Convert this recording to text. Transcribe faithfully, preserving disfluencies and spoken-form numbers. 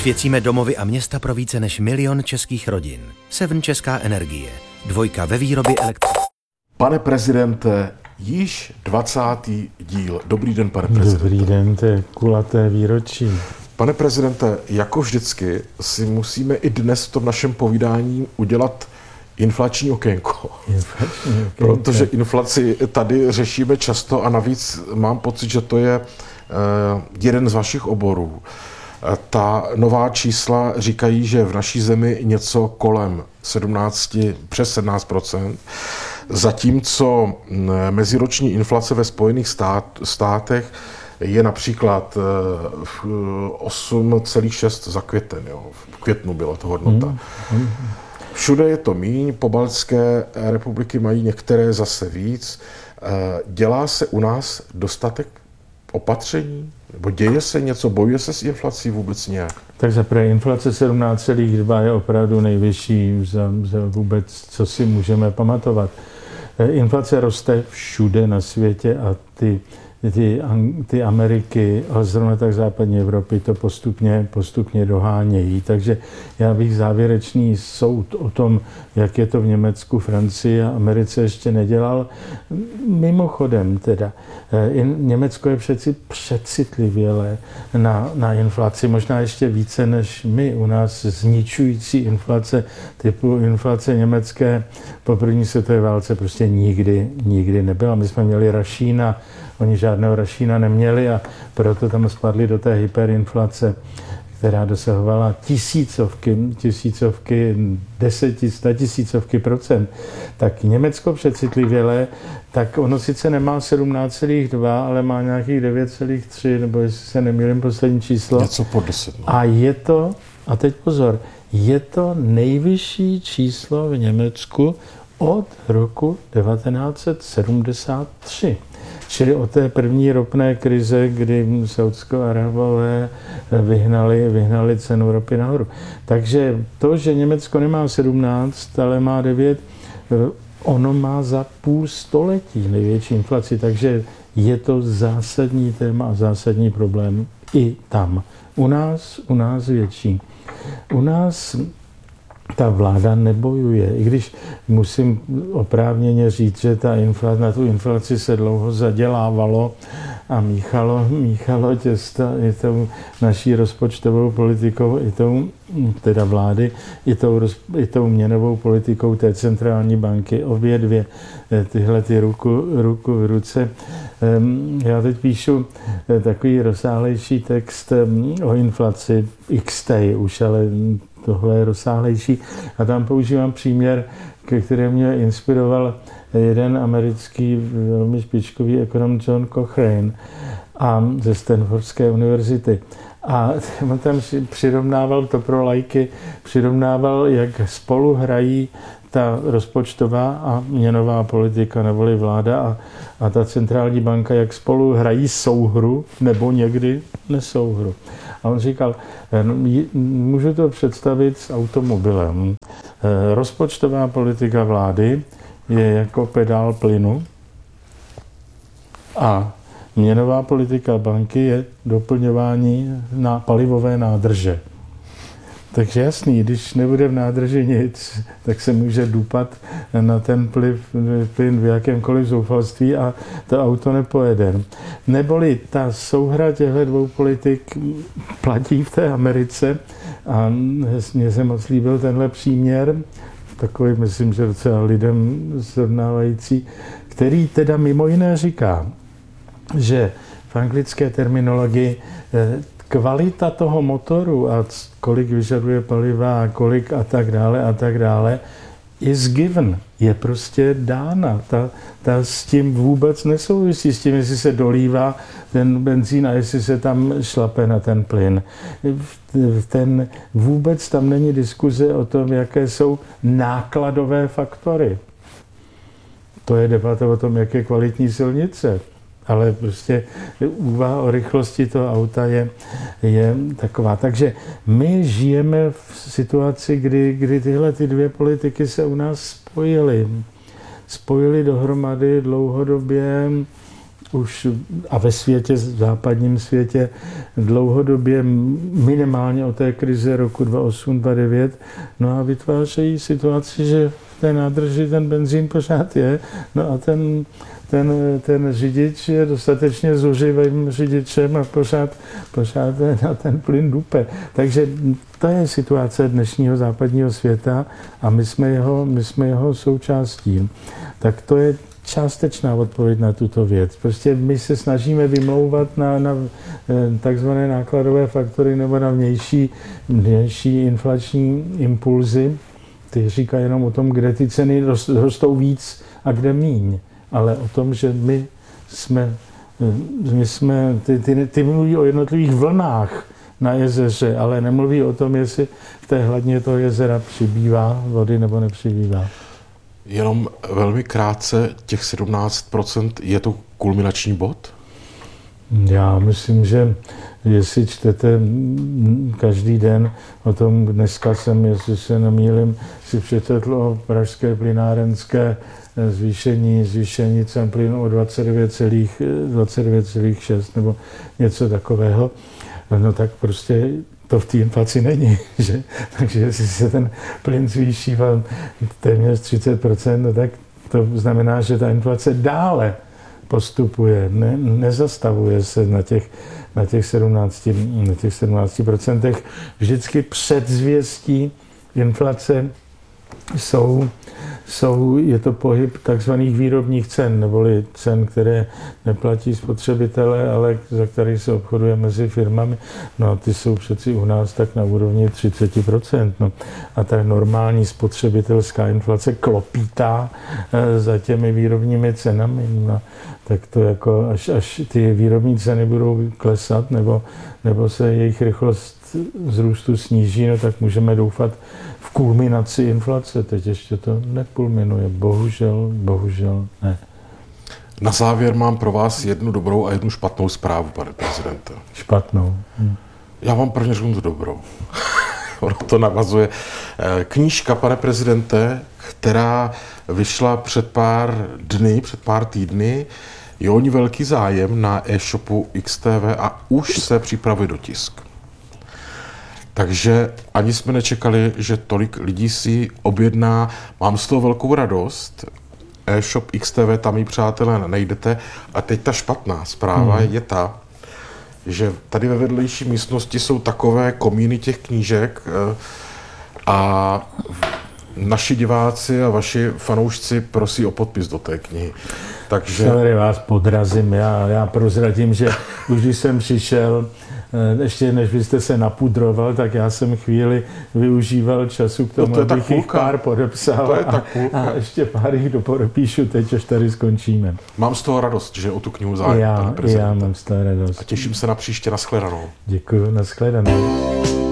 Osvěcíme domovy a města pro více než milion českých rodin. Seven Česká energie. Dvojka ve výrobě elektřiny. Pane prezidente, již dvacátý díl. Dobrý den, pane prezidente. Dobrý den, to je kulaté výročí. Pane prezidente, jako vždycky si musíme i dnes v tom našem povídání udělat inflační okénko. Inflační okénko. Protože inflaci tady řešíme často a navíc mám pocit, že to je uh, jeden z vašich oborů. Ta nová čísla říkají, že v naší zemi něco kolem sedmnáct, přes sedmnáct procent, zatímco meziroční inflace ve Spojených stát, státech je například osm celá šest za květen. Jo. V květnu byla to hodnota. Všude je to míň, pobaltské republiky mají některé zase víc. Dělá se u nás dostatek opatření? Nebo děje se něco? Bojuje se s inflací vůbec nějak? Tak zaprvé inflace sedmnáct celá dva je opravdu nejvyšší za, za vůbec, co si můžeme pamatovat. Inflace roste všude na světě a ty, ty, ty Ameriky, ale zrovna tak západní Evropy to postupně, postupně dohánějí. Takže já bych závěrečný soud o tom, jak je to v Německu, Francii a Americe ještě nedělal. Mimochodem teda, Německo je přeci přecitlivělé na, na inflaci, možná ještě více než my. U nás zničující inflace typu inflace německé po první světové válce prostě nikdy, nikdy nebyla. My jsme měli Rašína, oni žádného Rašína neměli a proto tam spadli do té hyperinflace, která dosahovala tisícovky, tisícovky, deseti, statisícovky procent. Tak Německo přecitlivělé, tak ono sice nemá sedmnáct celá dva, ale má nějakých devět celá tři, nebo jestli se nemýlím poslední číslo. Něco po deset. No. A je to, a teď pozor, je to nejvyšší číslo v Německu od roku devatenáct set sedmdesát tři. Čili od té první ropné krize, kdy Saúdsko-Arabové vyhnali, vyhnali cenu ropy nahoru. Takže to, že Německo nemá sedmnáct, ale má devět, ono má za půl století největší inflaci, takže je to zásadní téma a zásadní problém i tam. U nás, u nás větší. U nás ta vláda nebojuje, i když musím oprávněně říct, že ta inflace, na tu inflaci se dlouho zadělávalo a míchalo, míchalo těsta i tou naší rozpočtovou politikou, i tou, teda vlády, i tou, i tou měnovou politikou té centrální banky, obě dvě tyhle ty ruku, ruku v ruce. Já teď píšu takový rozsáhlejší text o inflaci, X T už, ale tohle je rozsáhlejší. A tam používám příměr, ke kterému mě inspiroval jeden americký velmi špičkový ekonom John Cochrane a ze Stanfordské univerzity. A on tam přirovnával to pro laiky, přirovnával, jak spolu hrají ta rozpočtová a měnová politika neboli vláda a, a ta centrální banka, jak spolu hrají souhru nebo někdy nesouhru. A on říkal, můžu to představit s automobilem. Rozpočtová politika vlády je jako pedál plynu a měnová politika banky je doplňování na palivové nádrže. Takže jasný, když nebude v nádrži nic, tak se může dupat na ten plyn v jakémkoliv zoufalství a to auto nepojede. Neboli ta souhra těchto dvou politik platí v té Americe a mně se moc líbil tenhle příměr, takový, myslím, že docela lidem srovnávající, který teda mimo jiné říká, že v anglické terminologii kvalita toho motoru a kolik vyžaduje paliva a kolik a tak dále a tak dále is given, je prostě dána. Ta, ta s tím vůbec nesouvisí, s tím, jestli se dolívá ten benzín a jestli se tam šlape na ten plyn. Ten, vůbec tam není diskuze o tom, jaké jsou nákladové faktory. To je debata o tom, jak je kvalitní silnice. Ale prostě úvaha o rychlosti toho auta je, je taková. Takže my žijeme v situaci, kdy, kdy tyhle ty dvě politiky se u nás spojily. Spojily dohromady dlouhodobě už a ve světě, v západním světě dlouhodobě minimálně od té krize roku dva tisíce osm dva tisíce devět, no a vytvářejí situaci, že v té nádrži ten benzín pořád je, no a ten, ten, ten řidič je dostatečně zuřivým řidičem a pořád, pořád na ten plyn dupe. Takže to je situace dnešního západního světa a my jsme jeho, my jsme jeho součástí. Tak to je částečná odpověď na tuto věc. Prostě my se snažíme vymlouvat na, na takzvané nákladové faktory nebo na vnější, vnější inflační impulzy. Ty říkají jenom o tom, kde ty ceny rostou víc a kde míň. Ale o tom, že my jsme, my jsme ty, ty, ty mluví o jednotlivých vlnách na jezeře, ale nemluví o tom, jestli v té hladině toho jezera přibývá vody nebo nepřibývá. Jenom velmi krátce, těch sedmnáct procent je to kulminační bod? Já myslím, že jestli čtete každý den o tom, dneska jsem, jestli se nemýlím, si přečetl o pražské plynárenské zvýšení, zvýšení cen plynu o dvacet devět celá šest nebo něco takového, no tak prostě to v té inflaci není, že? Takže jestli se ten plyn zvýší téměř třicet procent, no tak to znamená, že ta inflace dále postupuje, ne, nezastavuje se na těch, na těch sedmnácti, na těch sedmnácti procentech. Vždycky předzvěstí inflace jsou, jsou, je to pohyb takzvaných výrobních cen, neboli cen, které neplatí spotřebitelé, ale za které se obchoduje mezi firmami. No a ty jsou přeci u nás tak na úrovni třicet procent. No. A ta normální spotřebitelská inflace klopítá e, za těmi výrobními cenami. No, tak to jako, až, až ty výrobní ceny budou klesat, nebo, nebo se jejich rychlost vzrůstu sníží, no tak můžeme doufat v kulminaci inflace. Teď ještě to nekulminuje. Bohužel, bohužel ne. Na závěr mám pro vás jednu dobrou a jednu špatnou zprávu, pane prezidente. Špatnou. Hm. Já vám prvně řeknu tu dobrou. Ono to navazuje. Knížka, pane prezidente, která vyšla před pár dny, před pár týdny, je o ní velký zájem na e-shopu X T V a už se připravuje dotisk. Takže ani jsme nečekali, že tolik lidí si objedná. Mám z toho velkou radost. E-shop X T V, tam ji přátelé najdete. A teď ta špatná zpráva hmm. je ta, že tady ve vedlejší místnosti jsou takové komíny těch knížek a naši diváci a vaši fanoušci prosí o podpis do té knihy. Takže... Sorry, vás podrazím. Já, já prozradím, že už když jsem přišel, ještě než vy jste se napudroval, tak já jsem chvíli využíval času k tomu, no to abych jich pár podepsal to je a, a ještě pár jich dopodepíšu teď, až tady skončíme. Mám z toho radost, že o tu knihu zájem, já, já mám z toho radost. A těším se na příště, na shledanou. Děkuji, na shledanou.